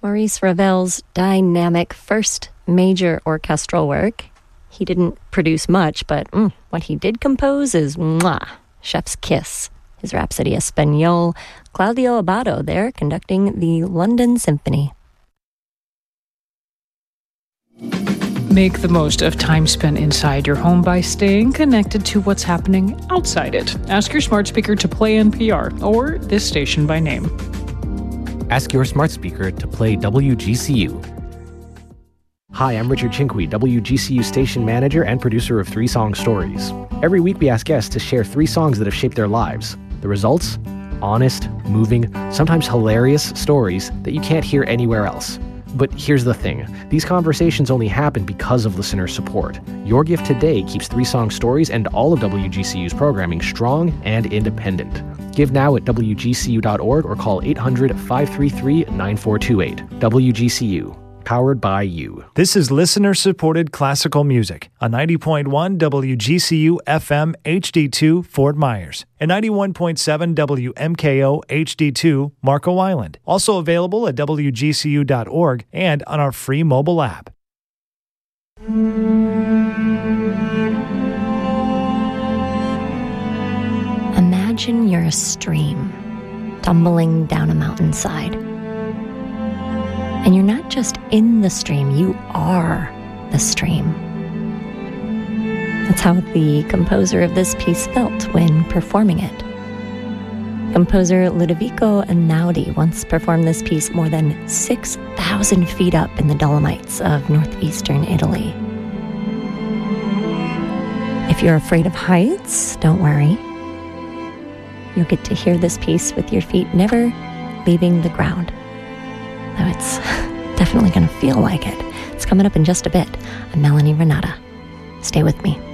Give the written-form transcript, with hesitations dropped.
Maurice Ravel's dynamic first major orchestral work. He didn't produce much, but what he did compose is chef's kiss. His Rhapsody Espagnole, Claudio Abbado there conducting the London Symphony. Make the most of time spent inside your home by staying connected to what's happening outside it. Ask your smart speaker to play NPR or this station by name. Ask your smart speaker to play WGCU. Hi, I'm Richard Chinqui, WGCU station manager and producer of 3 Song Stories. Every week we ask guests to share 3 songs that have shaped their lives. The results? Honest, moving, sometimes hilarious stories that you can't hear anywhere else. But here's the thing. These conversations only happen because of listener support. Your gift today keeps 3 Song Stories and all of WGCU's programming strong and independent. Give now at WGCU.org or call 800-533-9428. WGCU. Powered by you. This is listener-supported classical music on 90.1 WGCU FM HD2 Fort Myers and 91.7 WMKO HD2 Marco Island. Also available at WGCU.org and on our free mobile app. Imagine you're a stream tumbling down a mountainside. And you're not just in the stream, you are the stream. That's how the composer of this piece felt when performing it. Composer Ludovico Einaudi once performed this piece more than 6,000 feet up in the Dolomites of northeastern Italy. If you're afraid of heights, don't worry. You'll get to hear this piece with your feet never leaving the ground. Though it's definitely going to feel like it. It's coming up in just a bit. I'm Melanie Renata. Stay with me.